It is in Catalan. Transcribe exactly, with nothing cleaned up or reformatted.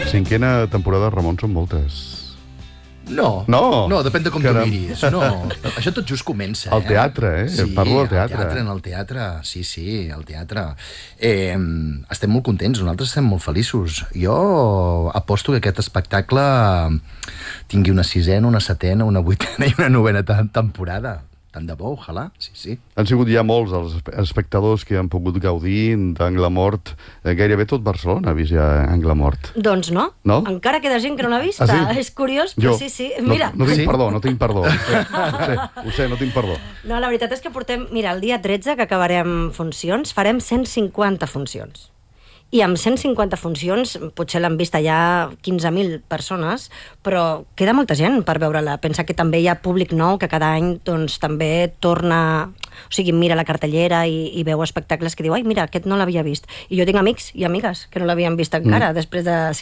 Cinquena temporada, Ramon, són moltes. No, no, no, depèn de com Caram. t'ho miris. No, això tot just comença. El teatre, eh? Sí, Parlo del teatre. El teatre, en el teatre, sí, sí, el teatre. Eh, estem molt contents, nosaltres estem molt feliços. Jo aposto que aquest espectacle tingui una sisena, una setena, una vuitena i una novena temporada. Tant de bo, ojalà, sí, sí. Han sigut ja molts els espectadors que han pogut gaudir d'Angle Mort. Gairebé tot Barcelona ha vist ja Angle Mort. Doncs no. No? Encara queda gent que no l'ha vista. Ah, sí? És curiós, però Jo. sí, sí. No, Mira. no tinc Sí? perdó, no tinc perdó. Ho sé, ho sé, ho sé, no tinc perdó. No, la veritat és que portem... Mira, el dia tretze, que acabarem funcions, farem cent cinquanta funcions. I amb cent cinquanta funcions, potser l'han vist allà quinze mil persones, però queda molta gent per veure-la. Pensa que també hi ha públic nou que cada any doncs, també torna... O sigui, mira la cartellera i, i veu espectacles que diu ai, mira, aquest no l'havia vist. I jo tinc amics i amigues que no l'havien vist encara, mm. després de